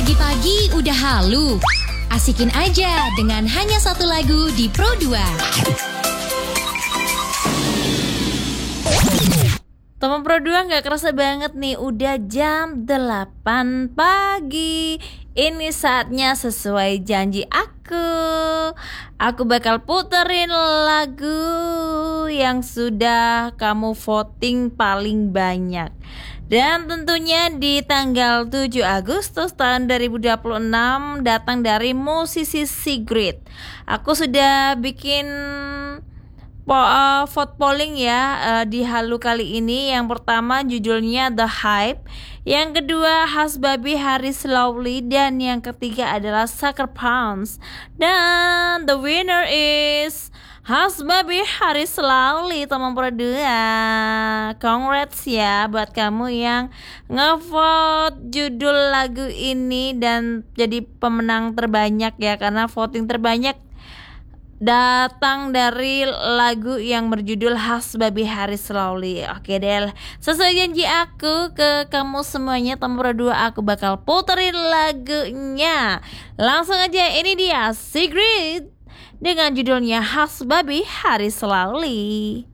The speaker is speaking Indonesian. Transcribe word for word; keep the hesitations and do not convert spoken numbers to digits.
Pagi-pagi udah halu. Asikin aja dengan hanya satu lagu di Pro dua. Teman Pro dua gak kerasa banget nih, udah jam delapan pagi. Ini saatnya sesuai janji aku. Aku bakal puterin lagu yang sudah kamu voting paling banyak. Dan tentunya di tanggal tujuh Agustus tahun dua ribu dua puluh enam datang dari musisi Sigrid. Aku sudah bikin Po, uh, vote polling ya uh, di Halu kali ini. Yang pertama judulnya The Hype, yang kedua Hasbabi Haris Lowly, dan yang ketiga adalah Sucker Punch. Dan the winner is Hasbabi Haris Lowly, teman berdua. Congrats ya buat kamu yang ngevote judul lagu ini dan jadi pemenang terbanyak ya, karena voting terbanyak datang dari lagu yang berjudul Hasbabi Haris Lowly. Oke deh, sesuai janji aku ke kamu semuanya teman berdua, aku bakal puterin lagunya. Langsung aja, ini dia Sigrid dengan judulnya Hasbabi Haris Lowly.